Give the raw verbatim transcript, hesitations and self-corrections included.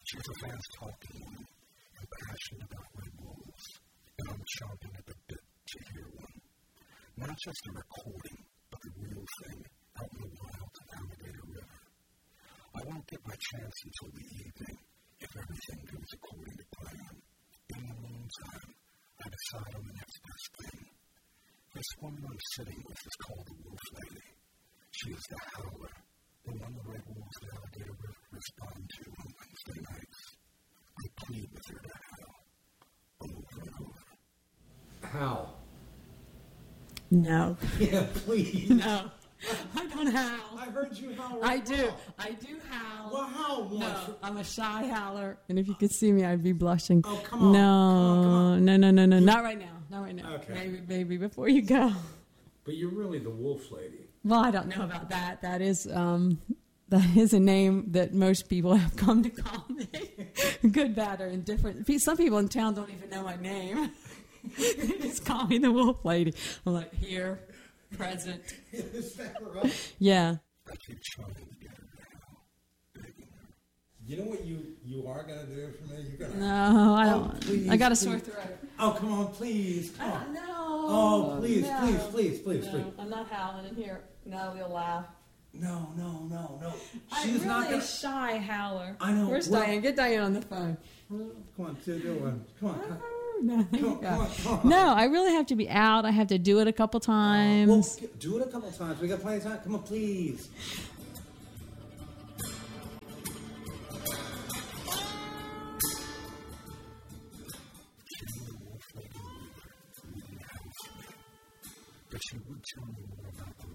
She's a fast-talking one and passionate about red wolves, and I'm chomping at the bit to hear one. Not just a recording, but the real thing out in the wild of Alligator River. I won't get my chance until the evening if everything goes according to plan. In the meantime, I decide on the next best thing. This woman I'm sitting with is called the Wolf Lady. She is the Howler, the one the red wolves of Alligator River respond to on Wednesday nights. I plead with her to howl, over and over. Howl. No. Yeah, please. No. I don't howl. I heard you howl. I Right do. now. I do howl. Well, howl once. No, I'm a shy howler, and if you could see me, I'd be blushing. Oh, come on. No, Come on, come on. no, no, no, no. Not right now. Not right now. Okay. Maybe, maybe before you go. But you're really the Wolf Lady. Well, I don't know about that. That is, um, that is a name that most people have come to call me. Good, bad, or indifferent. Some people in town don't even know my name. They just call me the Wolf Lady. I'm like, here, present. Is that right? Yeah. I keep trying to get her down, begging her. You know what you, you are going to do for me? You're gonna, No, I don't. Oh, please, I got a please. sore throat. Oh, come on, please. Come on. No. Oh, please, no, please, please, please, no, please. I'm not howling in here. Natalie will laugh. No, no, no, no. I'm She's really not a going to... shy howler. I know. Where's Well- Diane? Get Diane on the phone. Come on, do, do one. Come on. Come, Oh, no, there come, you on, go. come on, come on. No, I really have to be out. I have to do it a couple times. Well, g- do it a couple times. We got plenty of time. Come on, please.